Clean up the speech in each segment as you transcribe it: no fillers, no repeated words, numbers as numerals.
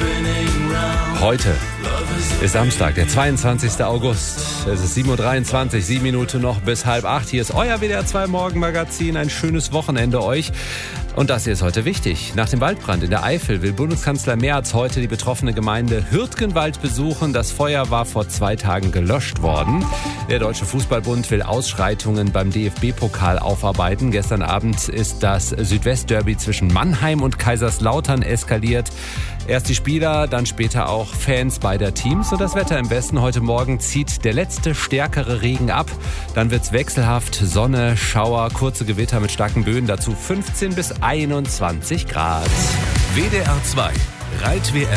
Heute ist Samstag, der 22. August. Es ist 7.23 Uhr, 7 Minuten noch bis 7:30. Hier ist euer WDR 2 Morgenmagazin. Ein schönes Wochenende euch. Und das hier ist heute wichtig. Nach dem Waldbrand in der Eifel will Bundeskanzler Merz heute die betroffene Gemeinde Hürtgenwald besuchen. Das Feuer war vor 2 Tagen gelöscht worden. Der Deutsche Fußballbund will Ausschreitungen beim DFB-Pokal aufarbeiten. Gestern Abend ist das Südwestderby zwischen Mannheim und Kaiserslautern eskaliert. Erst die Spieler, dann später auch Fans beider Teams. Und das Wetter im Westen: heute Morgen zieht der letzte stärkere Regen ab. Dann wird's wechselhaft, Sonne, Schauer, kurze Gewitter mit starken Böen. Dazu 15 bis 21 Grad. WDR 2 Reit-WM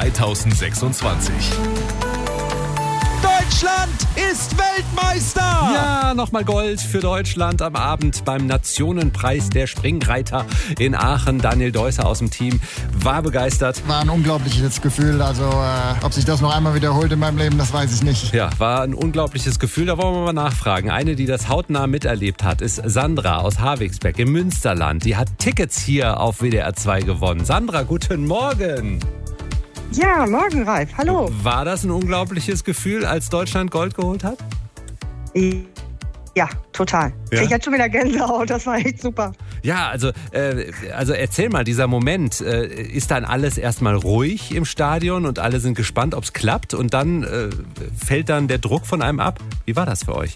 2026. Deutschland ist Weltmeister! Ja, nochmal Gold für Deutschland am Abend beim Nationenpreis der Springreiter in Aachen. Daniel Deusser aus dem Team war begeistert. War ein unglaubliches Gefühl. Also ob sich das noch einmal wiederholt in meinem Leben, das weiß ich nicht. Ja, war ein unglaubliches Gefühl. Da wollen wir mal nachfragen. Eine, die das hautnah miterlebt hat, ist Sandra aus Havigsberg im Münsterland. Die hat Tickets hier auf WDR 2 gewonnen. Sandra, guten Morgen. Ja, morgen, Ralf. Hallo. War das ein unglaubliches Gefühl, als Deutschland Gold geholt hat? Ja, total. Ja? Ich hatte schon wieder Gänsehaut, das war echt super. Ja, also erzähl mal, dieser Moment, ist dann alles erstmal ruhig im Stadion und alle sind gespannt, ob es klappt und dann fällt dann der Druck von einem ab? Wie war das für euch?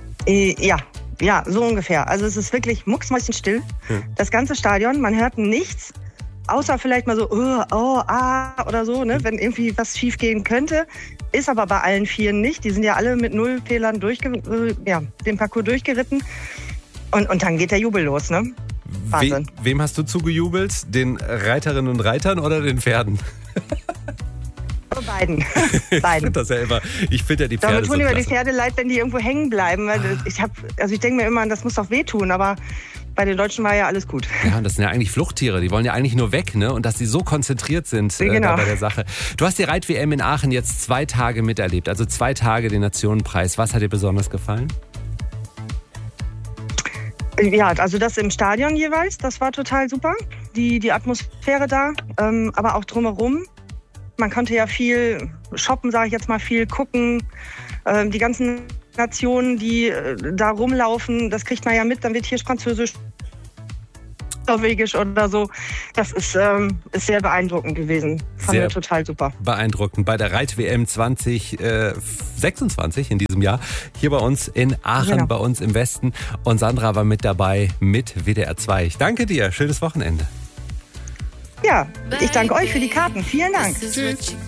Ja, so ungefähr. Also es ist wirklich mucksmäuschenstill. Das ganze Stadion, man hört nichts. Außer vielleicht mal so, oder so, ne, wenn irgendwie was schief gehen könnte. Ist aber bei allen Vieren nicht. Die sind ja alle mit 0 Fehlern den Parcours durchgeritten. Und dann geht der Jubel los, ne? Wahnsinn. Wem hast du zugejubelt? Den Reiterinnen und Reitern oder den Pferden? Beiden. Ich finde ja die Pferde Damit tun so über klasse. die Pferde leid, wenn die irgendwo hängen bleiben. Ich denke mir immer, das muss doch wehtun, aber bei den Deutschen war ja alles gut. Ja, und das sind ja eigentlich Fluchttiere, die wollen ja eigentlich nur weg, ne? Und dass sie so konzentriert sind Genau. bei der Sache. Du hast die Reit-WM in Aachen jetzt 2 Tage miterlebt, also 2 Tage den Nationenpreis. Was hat dir besonders gefallen? Ja, also das im Stadion jeweils, das war total super. Die Atmosphäre da, aber auch drumherum. Man konnte ja viel shoppen, sage ich jetzt mal, viel gucken. Die ganzen Nationen, die da rumlaufen, das kriegt man ja mit. Dann wird hier Französisch, Norwegisch oder so. Das ist sehr beeindruckend gewesen. Fand wir total super. Beeindruckend. Bei der Reit-WM 2026 in diesem Jahr. Hier bei uns in Aachen, Genau. bei uns im Westen. Und Sandra war mit dabei mit WDR 2. Ich danke dir. Schönes Wochenende. Ja, ich danke euch für die Karten. Vielen Dank. Tschüss.